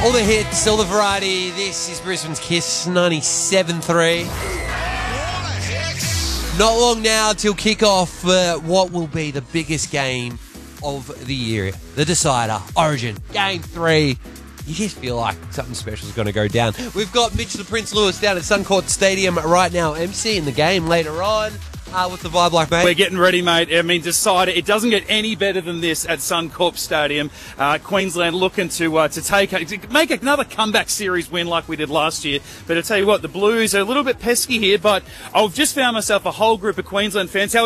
All the hits, all the variety. This is Brisbane's Kiss 97.3. Not long now till kick-off for what will be the biggest game of the year. The decider, Origin, Game 3. You just feel like something special is going to go down. We've got Mitch the Prince Lewis down at Suncorp Stadium right now, emceeing the game later on. What's the vibe like, mate? We're getting ready, mate. I mean, decider. It doesn't get any better than this at Suncorp Stadium. Queensland looking to make another comeback series win like we did last year. But I tell you what, the Blues are a little bit pesky here. But I've just found myself a whole group of Queensland fans. How